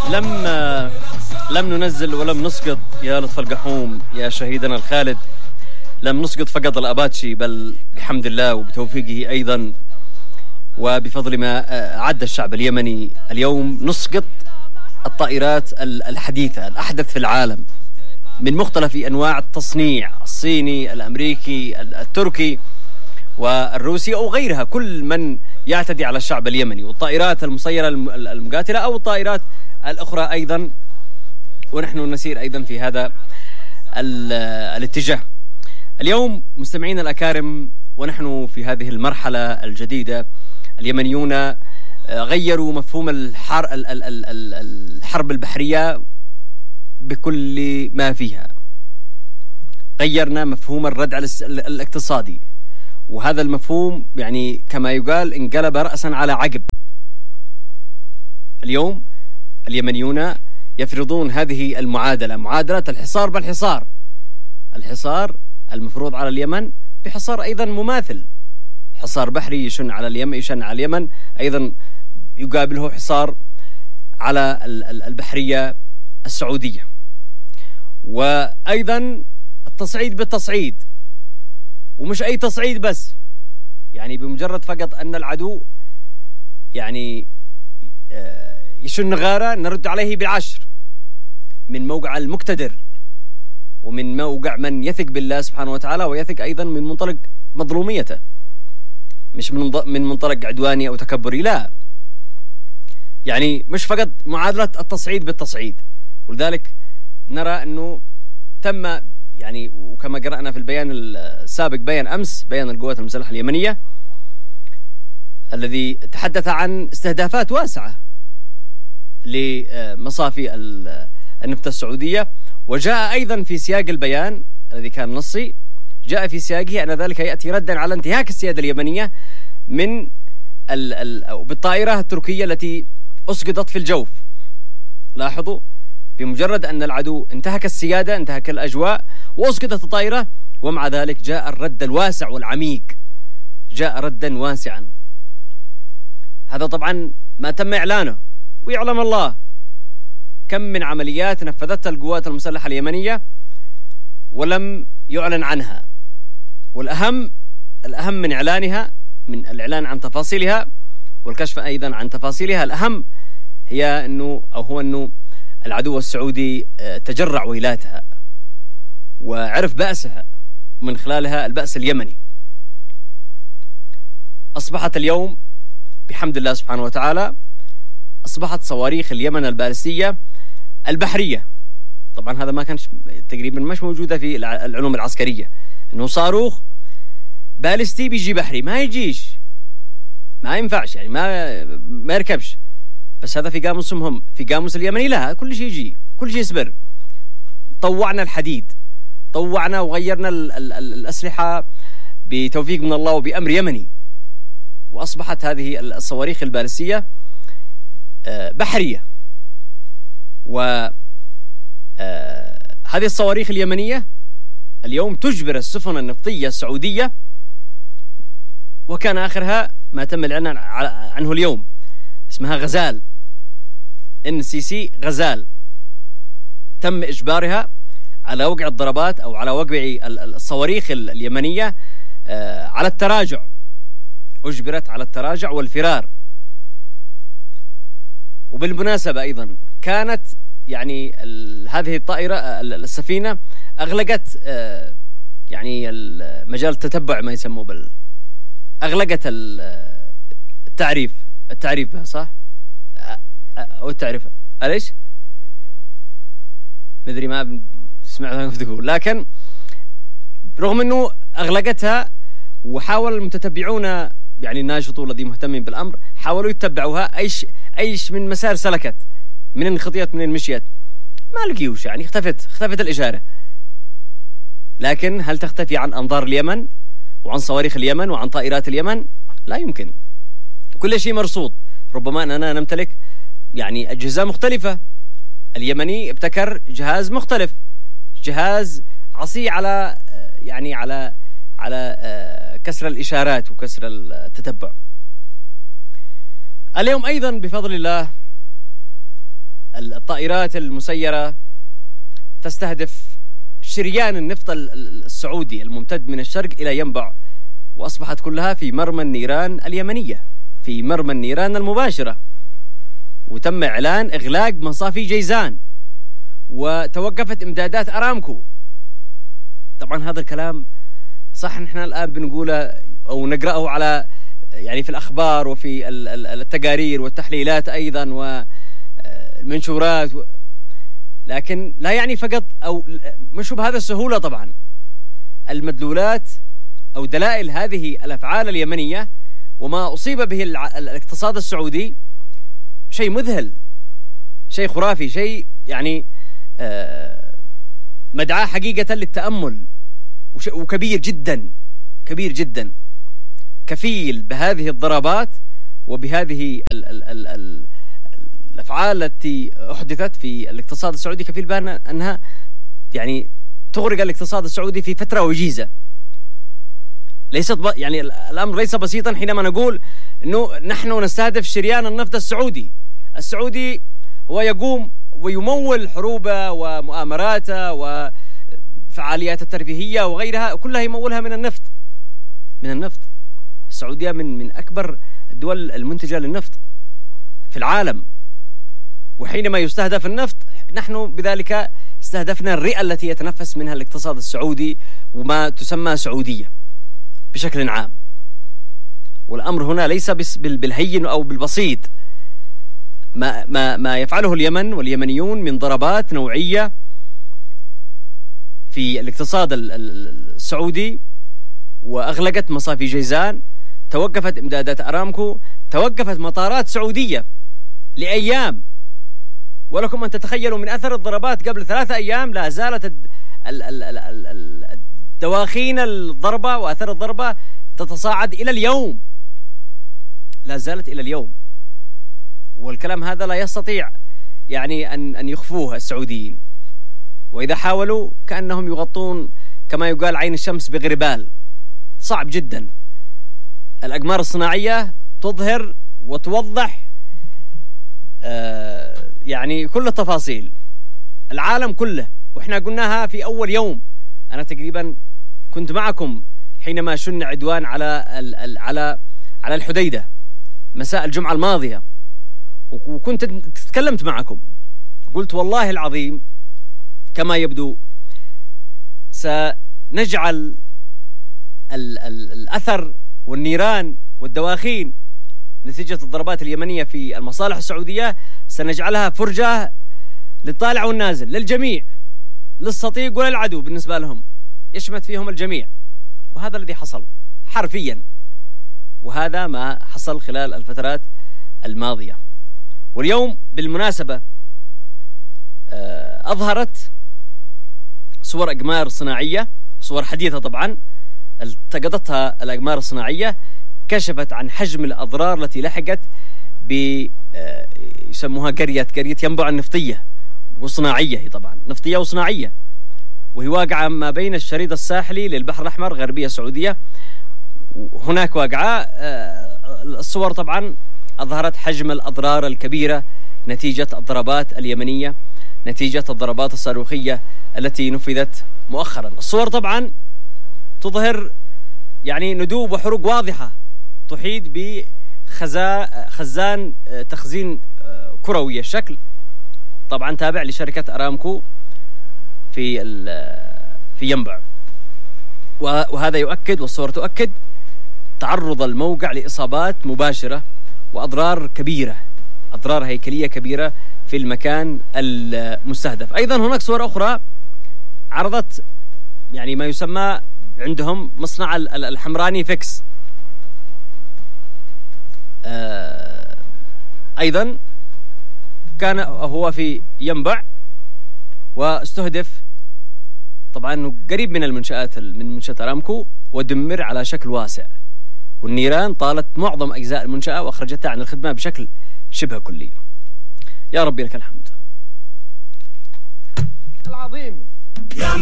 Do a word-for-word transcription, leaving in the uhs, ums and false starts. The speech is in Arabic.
لم لم ننزل ولم نسقط يا لطف القحوم يا شهيدنا الخالد. لم نسقط فقط الأباتشي، بل بحمد الله وبتوفيقه أيضا وبفضل ما أعد الشعب اليمني اليوم نسقط الطائرات الحديثة الأحدث في العالم من مختلف أنواع التصنيع، الصيني، الأمريكي، التركي والروسي أو غيرها، كل من يعتدي على الشعب اليمني، والطائرات المسيرة المقاتلة أو الطائرات الأخرى أيضا، ونحن نسير أيضا في هذا الاتجاه. اليوم مستمعين الأكارم، ونحن في هذه المرحلة الجديدة، اليمنيون غيروا مفهوم الحرب البحرية بكل ما فيها. غيرنا مفهوم الردع الاقتصادي، وهذا المفهوم يعني كما يقال انقلب رأسا على عقب. اليوم اليمنيون يفرضون هذه المعادلة، معادلة الحصار بالحصار، الحصار المفروض على اليمن بحصار أيضا مماثل، حصار بحري يشن على اليمن يشن على اليمن أيضا يقابله حصار على البحرية السعودية، وأيضا التصعيد بالتصعيد، ومش أي تصعيد بس، يعني بمجرد فقط أن العدو يعني يشن غارة نرد عليه بالعشر من موقع المقتدر ومن موقع من يثق بالله سبحانه وتعالى ويثق أيضا من منطلق مظلوميته، مش من من منطلق عدواني أو تكبري، لا، يعني مش فقط معادلة التصعيد بالتصعيد. ولذلك نرى أنه تم يعني، وكما قرأنا في البيان السابق بيان أمس، بيان القوات المسلحة اليمنية الذي تحدث عن استهدافات واسعة لمصافي النفط السعودية، وجاء أيضا في سياق البيان الذي كان نصي، جاء في سياقه أن ذلك يأتي ردا على انتهاك السيادة اليمنية من ال ال بالطائرة التركية التي أسقطت في الجوف. لاحظوا، بمجرد أن العدو انتهك السيادة، انتهك الأجواء، وأسقطت الطائرة، ومع ذلك جاء الرد الواسع والعميق، جاء ردا واسعا. هذا طبعا ما تم إعلانه، ويعلم الله كم من عمليات نفذتها القوات المسلحة اليمنية ولم يعلن عنها. والأهم الأهم من إعلانها، من الإعلان عن تفاصيلها والكشف أيضا عن تفاصيلها، الأهم هي أنه أو هو أنه العدو السعودي تجرع ويلاتها وعرف بأسها، من خلالها البأس اليمني. أصبحت اليوم بحمد الله سبحانه وتعالى أصبحت صواريخ اليمن البالستية البحرية، طبعا هذا ما كان تقريبا مش موجودة في العلوم العسكرية، أنه صاروخ بالستي بيجي بحري، ما يجيش، ما ينفعش، يعني ما ما يركبش. بس هذا في قاموسهم هم، في قاموس اليمني لا، كل شيء يجي، كل شيء يصبر. طوعنا الحديد، طوعنا وغيرنا ال ال ال الأسلحة بتوفيق من الله وبأمر يمني، وأصبحت هذه الصواريخ البالستية بحرية. وهذه الصواريخ اليمنية اليوم تجبر السفن النفطية السعودية، وكان آخرها ما تم الإعلان عنه اليوم، اسمها غزال، إن سي سي غزال، تم إجبارها على وقع الضربات أو على وقع الصواريخ اليمنية على التراجع، أجبرت على التراجع والفرار. وبالمناسبة أيضا كانت يعني هذه الطائرة السفينة أغلقت يعني مجال التتبع، ما يسموه بال أغلقت التعريف التعريف بها، صح؟ أو التعريف أليش؟ مدري ما سمعت تقول، لكن رغم أنه أغلقتها، وحاول المتتبعون يعني الناشطون الذين مهتمين بالأمر حاولوا يتبعوها، أيش أيش من مسار سلكت، من خطيت، من مشيت، ما لقيوش، يعني اختفت اختفت الإشارة. لكن هل تختفي عن أنظار اليمن وعن صواريخ اليمن وعن طائرات اليمن؟ لا يمكن، كل شيء مرصود. ربما أننا نمتلك يعني أجهزة مختلفة، اليمني ابتكر جهاز مختلف، جهاز عصي على يعني على على كسر الإشارات وكسر التتبع. اليوم أيضا بفضل الله الطائرات المسيرة تستهدف شريان النفط السعودي الممتد من الشرق إلى ينبع، وأصبحت كلها في مرمى النيران اليمنية، في مرمى النيران المباشرة. وتم إعلان إغلاق مصافي جيزان، وتوقفت إمدادات أرامكو. طبعا هذا الكلام صح نحن الآن بنقوله أو نقرأه على يعني في الأخبار وفي التقارير والتحليلات أيضا والمنشورات، لكن لا يعني فقط أو مش بهذا السهولة. طبعا المدلولات أو دلائل هذه الأفعال اليمنية وما أصيب به الاقتصاد السعودي شيء مذهل، شيء خرافي، شيء يعني مدعاة حقيقة للتأمل، وكبير جدا كبير جدا، كفيل بهذه الضربات وبهذه ال ال ال ال الأفعال التي أحدثت في الاقتصاد السعودي، كفيل بأنها أنها يعني تغرق الاقتصاد السعودي في فترة وجيزة. ليست يعني الأمر ليس بسيطا حينما نقول أنه نحن نستهدف شريان النفط السعودي. السعودي هو يقوم ويمول حروبه ومؤامراته وفعاليات الترفيهية وغيرها، كلها يمولها من النفط. من النفط السعودية من من أكبر الدول المنتجة للنفط في العالم، وحينما يستهدف النفط نحن بذلك استهدفنا الرئة التي يتنفس منها الاقتصاد السعودي وما تسمى سعودية بشكل عام. والأمر هنا ليس بالهين أو بالبسيط. ما ما ما يفعله اليمن واليمنيون من ضربات نوعية في الاقتصاد السعودي، وأغلقت مصافي جيزان، توقفت إمدادات أرامكو، توقفت مطارات سعودية لأيام. ولكم أن تتخيلوا من أثر الضربات قبل ثلاثة أيام لا زالت دواخين الضربة وأثر الضربة تتصاعد إلى اليوم، لا زالت إلى اليوم. والكلام هذا لا يستطيع يعني أن أن يخفوه السعوديين، وإذا حاولوا كأنهم يغطون كما يقال عين الشمس بغربال. صعب جدا. الأقمار الصناعية تظهر وتوضح آه يعني كل التفاصيل، العالم كله، وإحنا قلناها في أول يوم. أنا تقريبا كنت معكم حينما شن عدوان على على على الحديدة مساء الجمعة الماضية، وكنت تكلمت معكم، قلت والله العظيم كما يبدو سنجعل ال ال الأثر والنيران والدواخين نتيجة الضربات اليمنية في المصالح السعودية سنجعلها فرجة للطالع والنازل، للجميع، للصديق وللعدو بالنسبة لهم، يشمت فيهم الجميع. وهذا الذي حصل حرفيا، وهذا ما حصل خلال الفترات الماضية. واليوم بالمناسبة أظهرت صور أقمار صناعية، صور حديثة طبعا التقطتها الأقمار الصناعية، كشفت عن حجم الأضرار التي لحقت ب يسموها قرية قرية ينبع النفطية وصناعية، طبعا نفطية وصناعية، وهي واقعة ما بين الشريط الساحلي للبحر الأحمر غربية السعودية. هناك واقعة. الصور طبعا أظهرت حجم الأضرار الكبيرة نتيجة الضربات اليمنية، نتيجة الضربات الصاروخية التي نفذت مؤخرا. الصور طبعا تظهر يعني ندوب وحروق واضحة تحيط بخزان تخزين كروي الشكل، طبعا تابع لشركة أرامكو في في ينبع. وهذا يؤكد، والصور تؤكد تعرض الموقع لإصابات مباشرة وأضرار كبيرة، أضرار هيكلية كبيرة في المكان المستهدف. أيضا هناك صور أخرى عرضت يعني ما يسمى عندهم مصنع الحمراني فيكس، أيضا كان هو في ينبع واستهدف، طبعا قريب من المنشآت من منشأة أرامكو، ودمر على شكل واسع، والنيران طالت معظم أجزاء المنشأة وأخرجتها عن الخدمة بشكل شبه كلي. يا ربي لك الحمد العظيم.